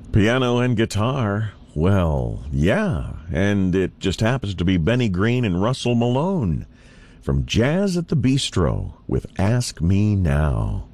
Piano and guitar. Well, yeah, and it just happens to be Benny Green and Russell Malone from Jazz at the Bistro with Ask Me Now.